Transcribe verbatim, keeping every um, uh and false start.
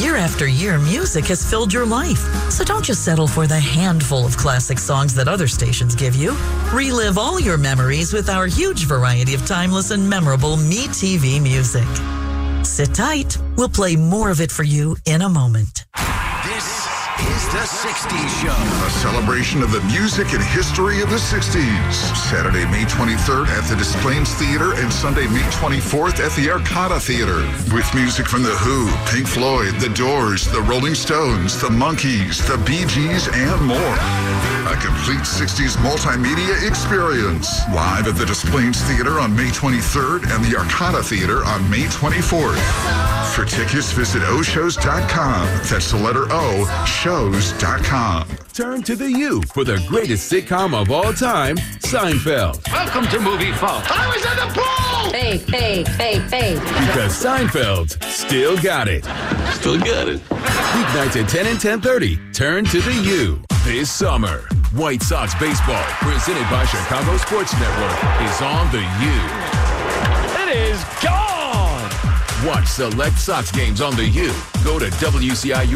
Year after year, music has filled your life. So don't just settle for the handful of classic songs that other stations give you. Relive all your memories with our huge variety of timeless and memorable MeTV music. Sit tight. We'll play more of it for you in a moment. This is the sixties Show. A celebration of the music and history of the sixties. Saturday, May twenty-third at the Des Plaines Theater and Sunday, May twenty-fourth at the Arcada Theater. With music from The Who, Pink Floyd, The Doors, The Rolling Stones, The Monkees, The Bee Gees, and more. A complete sixties multimedia experience. Live at the Des Plaines Theater on May twenty-third and the Arcada Theater on May twenty-fourth. For tickets, visit O shows dot com. That's the letter O, shows dot com. Turn to the U for the greatest sitcom of all time, Seinfeld. Welcome to Movie Fault. I was in the pool! Hey, hey, hey, hey. Because Seinfeld still got it. Still got it. Weeknights at ten and ten thirty. Turn to the U. This summer, White Sox baseball, presented by Chicago Sports Network, is on the U. It is gone! Watch select Sox games on the U. Go to W C I U